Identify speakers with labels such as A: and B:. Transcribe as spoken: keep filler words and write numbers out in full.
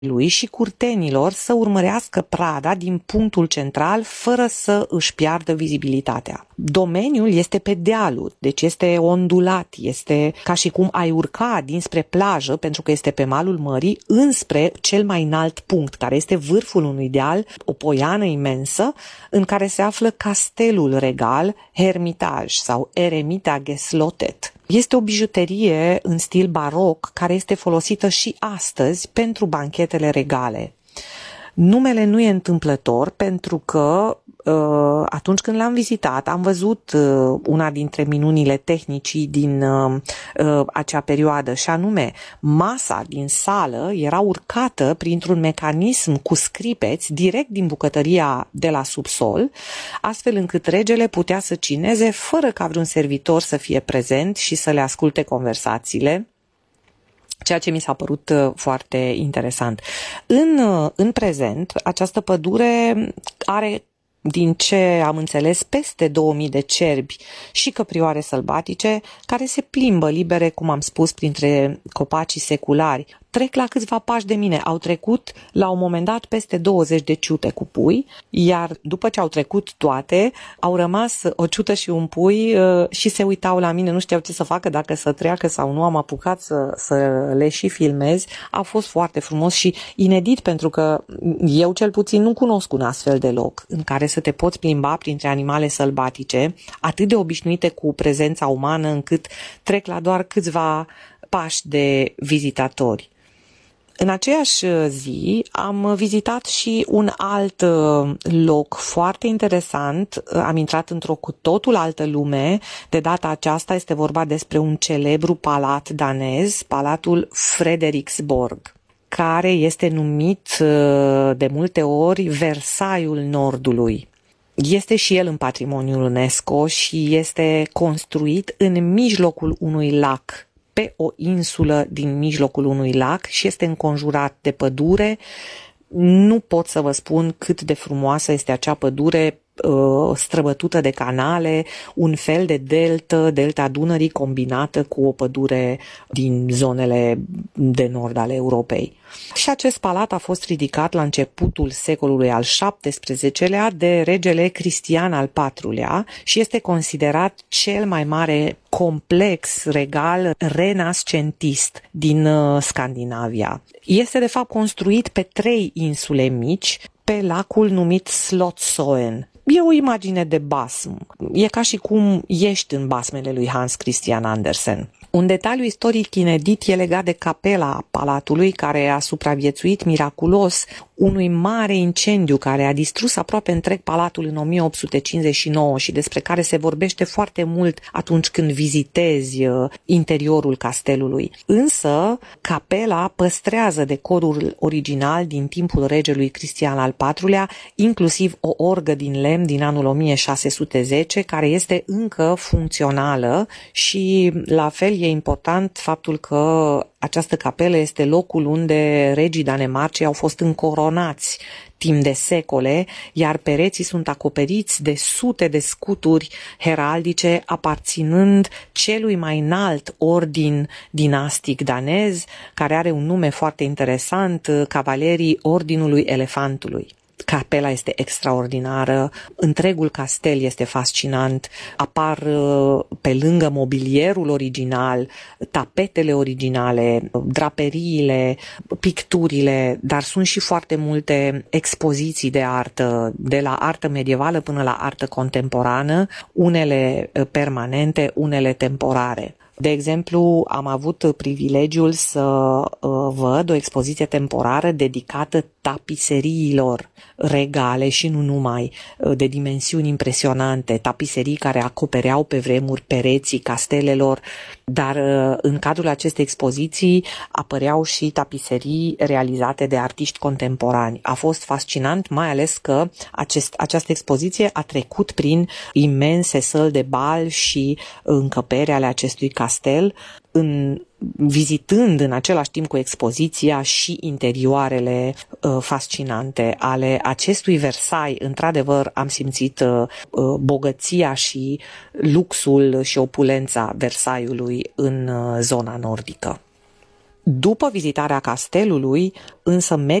A: lui și curtenilor să urmărească prada din punctul central fără să își piardă vizibilitatea. Domeniul este pe dealuri, deci este ondulat, este ca și cum ai urca dinspre plajă, pentru că este pe malul mării, înspre cel mai înalt punct, care este vârful unui deal, o poiană imensă, în care se află castelul regal Hermitage sau Eremitages Slottet. Este o bijuterie în stil baroc care este folosită și astăzi pentru banchetele regale. Numele nu e întâmplător pentru că atunci când l-am vizitat am văzut una dintre minunile tehnicii din acea perioadă și anume masa din sală era urcată printr-un mecanism cu scripeți direct din bucătăria de la subsol, astfel încât regele putea să cineze fără ca vreun servitor să fie prezent și să le asculte conversațiile, ceea ce mi s-a părut foarte interesant. În, în prezent, această pădure are, din ce am înțeles, peste două mii de cerbi și căprioare sălbatice care se plimbă libere, cum am spus, printre copacii seculari. Trec la câțiva pași de mine, au trecut la un moment dat peste douăzeci de ciute cu pui, iar după ce au trecut toate, au rămas o ciută și un pui și se uitau la mine, nu știau ce să facă, dacă să treacă sau nu, am apucat să, să le și filmez. A fost foarte frumos și inedit, pentru că eu cel puțin nu cunosc un astfel de loc în care să te poți plimba printre animale sălbatice, atât de obișnuite cu prezența umană încât trec la doar câțiva pași de vizitatori. În aceeași zi am vizitat și un alt loc foarte interesant, am intrat într-o cu totul altă lume, de data aceasta este vorba despre un celebru palat danez, Palatul Frederiksborg, care este numit de multe ori Versaiul Nordului. Este și el în patrimoniul UNESCO și este construit în mijlocul unui lac, pe o insulă din mijlocul unui lac și este înconjurat de pădure. Nu pot să vă spun cât de frumoasă este acea pădure străbătută de canale, un fel de delta, delta Dunării combinată cu o pădure din zonele de nord ale Europei. Și acest palat a fost ridicat la începutul secolului al șaptesprezecelea de regele Cristian al patrulea și este considerat cel mai mare complex regal renascentist din Scandinavia. Este de fapt construit pe trei insule mici pe lacul numit Slottsøen. E o imagine de basm. E ca și cum ești în basmele lui Hans Christian Andersen. Un detaliu istoric inedit e legat de capela palatului, care a supraviețuit miraculos unui mare incendiu care a distrus aproape întreg palatul în o mie opt sute cincizeci și nouă și despre care se vorbește foarte mult atunci când vizitezi interiorul castelului. Însă, capela păstrează decorul original din timpul regelui Cristian al patrulea, inclusiv o orgă din lemn din anul o mie șase sute zece, care este încă funcțională și la fel e important faptul că această capelă este locul unde regii Danemarcei au fost încoronați timp de secole, iar pereții sunt acoperiți de sute de scuturi heraldice aparținând celui mai înalt ordin dinastic danez, care are un nume foarte interesant, Cavalerii Ordinului Elefantului. Capela este extraordinară, întregul castel este fascinant, apar pe lângă mobilierul original, tapetele originale, draperiile, picturile, dar sunt și foarte multe expoziții de artă, de la artă medievală până la artă contemporană, unele permanente, unele temporare. De exemplu, am avut privilegiul să văd o expoziție temporară dedicată tapiseriilor regale și nu numai, de dimensiuni impresionante, tapiserii care acopereau pe vremuri pereții castelelor, dar în cadrul acestei expoziții apăreau și tapiserii realizate de artiști contemporani. A fost fascinant, mai ales că acest, această expoziție a trecut prin imense săli de bal și încăperi ale acestui castel, în, vizitând în același timp cu expoziția și interioarele uh, fascinante ale acestui Versailles. Într-adevăr, am simțit uh, bogăția și luxul și opulența Versaillesului în uh, zona nordică. După vizitarea castelului, însă